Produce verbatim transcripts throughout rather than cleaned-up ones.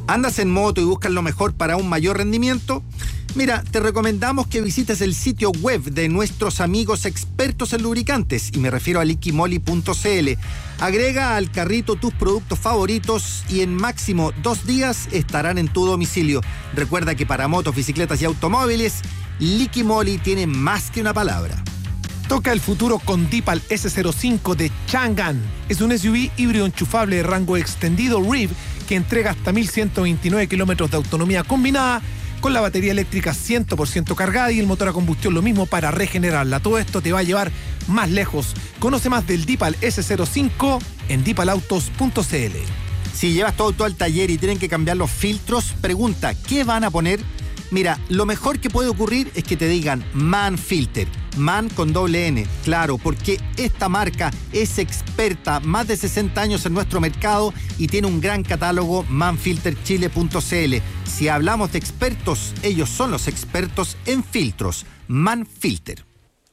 ¿Andas en moto y buscas lo mejor para un mayor rendimiento? Mira, te recomendamos que visites el sitio web de nuestros amigos expertos en lubricantes, y me refiero a liqui moly punto c l. Agrega al carrito tus productos favoritos y en máximo dos días estarán en tu domicilio. Recuerda que para motos, bicicletas y automóviles, Liqui Moly tiene más que una palabra. Toca el futuro con Deepal ese cero cinco de Chang'an. Es un S U V híbrido enchufable de rango extendido R I V que entrega hasta mil ciento veintinueve kilómetros de autonomía combinada, con la batería eléctrica cien por ciento cargada y el motor a combustión lo mismo para regenerarla. Todo esto te va a llevar más lejos. Conoce más del Deepal ese cero cinco en deepal autos punto c l. Si llevas tu auto al taller y tienen que cambiar los filtros, pregunta, ¿qué van a poner? Mira, lo mejor que puede ocurrir es que te digan Manfilter, Man con doble N, claro, porque esta marca es experta, más de sesenta años en nuestro mercado y tiene un gran catálogo, manfilter chile punto c l. Si hablamos de expertos, ellos son los expertos en filtros, Manfilter.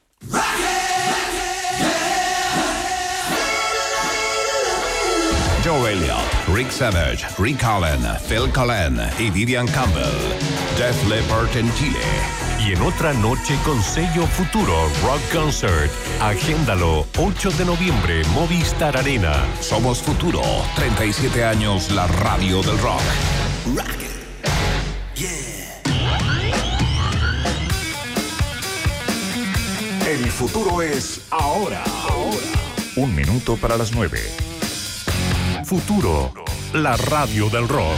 Joe Elliott, Rick Savage, Rick Allen, Phil Collen y Vivian Campbell. Def Leppard en Chile. Y en otra noche con sello Futuro Rock Concert. Agéndalo, ocho de noviembre, Movistar Arena. Somos Futuro, treinta y siete años, la radio del rock. Rock it. Yeah. El futuro es ahora. Ahora. Un minuto para las nueve. Futuro, la radio del rock.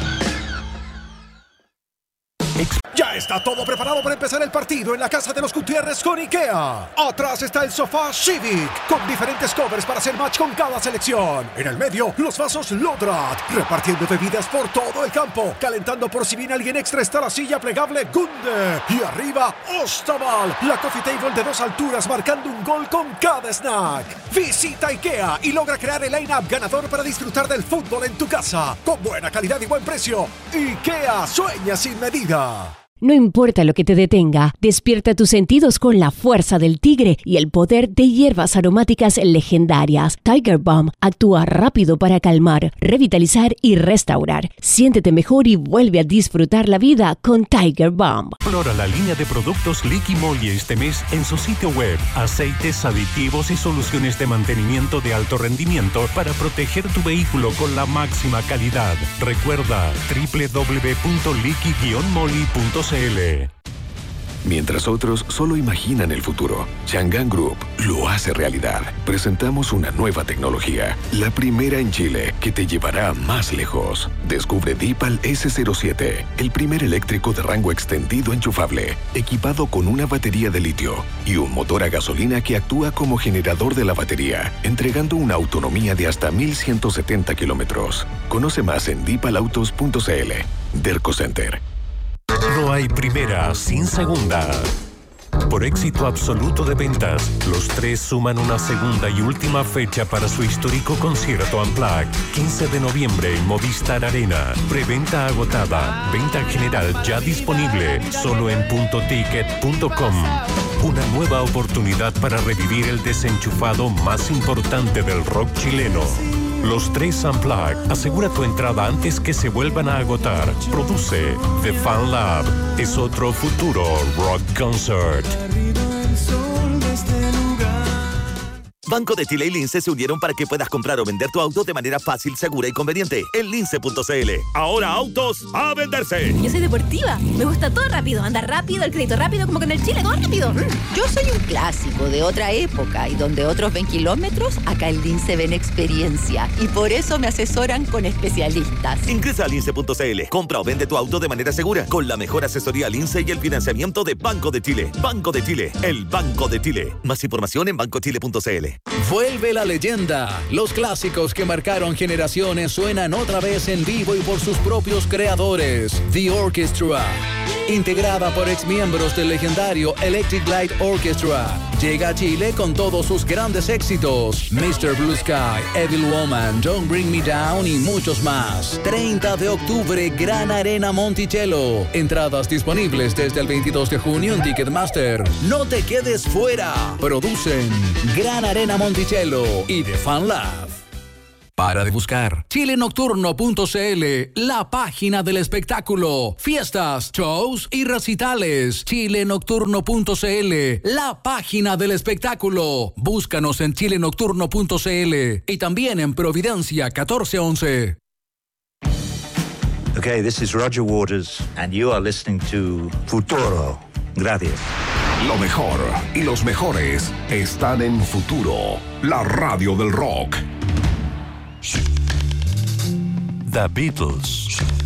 Ya está todo preparado para empezar el partido en la casa de los Gutiérrez con IKEA. Atrás está el sofá Civic, con diferentes covers para hacer match con cada selección. En el medio, los vasos Lodrat, repartiendo bebidas por todo el campo. Calentando por si viene alguien extra está la silla plegable Gunde. Y arriba, Ostaval, la coffee table de dos alturas marcando un gol con cada snack. Visita IKEA y logra crear el line-up ganador para disfrutar del fútbol en tu casa. Con buena calidad y buen precio. IKEA sueña sin medida. No importa lo que te detenga, despierta tus sentidos con la fuerza del tigre y el poder de hierbas aromáticas legendarias. Tiger Balm actúa rápido para calmar, revitalizar y restaurar. Siéntete mejor y vuelve a disfrutar la vida con Tiger Balm. Explora la línea de productos Liqui Moly este mes en su sitio web. Aceites, aditivos y soluciones de mantenimiento de alto rendimiento para proteger tu vehículo con la máxima calidad. Recuerda doble u doble u doble u punto liqui guion moly punto c l. Mientras otros solo imaginan el futuro, Chang'an Group lo hace realidad. Presentamos una nueva tecnología, la primera en Chile, que te llevará más lejos. Descubre Deepal ese cero siete, el primer eléctrico de rango extendido enchufable, equipado con una batería de litio y un motor a gasolina que actúa como generador de la batería, entregando una autonomía de hasta mil ciento setenta kilómetros. Conoce más en deepal autos punto c l. Derco Center. No hay primera sin segunda. Por éxito absoluto de ventas, los tres suman una segunda y última fecha para su histórico concierto Unplugged. quince de noviembre en Movistar Arena. Preventa agotada. Venta general ya disponible. Solo en punto ticket punto com. Una nueva oportunidad para revivir el desenchufado más importante del rock chileno. Los tres Unplugged. Asegura tu entrada antes que se vuelvan a agotar. Produce The Fan Lab. Es otro Futuro Rock Concert. Banco de Chile y Lince se unieron para que puedas comprar o vender tu auto de manera fácil, segura y conveniente en lince punto c l. Ahora autos a venderse. Yo soy deportiva, me gusta todo rápido, andar rápido, el crédito rápido, como que en el Chile todo rápido. Yo soy un clásico de otra época y donde otros ven kilómetros, acá en Lince ven experiencia y por eso me asesoran con especialistas. Ingresa a lince punto c l, compra o vende tu auto de manera segura con la mejor asesoría Lince y el financiamiento de Banco de Chile. Banco de Chile, el Banco de Chile. Más información en banco chile punto c l. Vuelve la leyenda. Los clásicos que marcaron generaciones suenan otra vez en vivo y por sus propios creadores. The Orchestra, integrada por exmiembros del legendario Electric Light Orchestra, llega a Chile con todos sus grandes éxitos: mister Blue Sky, Evil Woman, Don't Bring Me Down y muchos más. treinta de octubre, Gran Arena Monticello. Entradas disponibles desde el veintidós de junio en Ticketmaster. No te quedes fuera. Producen Gran Arena Monticello y The Fan Lab. Para de buscar. chile nocturno punto c l, la página del espectáculo. Fiestas, shows y recitales. chile nocturno punto c l, la página del espectáculo. Búscanos en chile nocturno punto c l y también en Providencia catorce once. Okay, this is Roger Waters and you are listening to Futuro. Gracias. Lo mejor y los mejores están en Futuro, la radio del rock. The Beatles.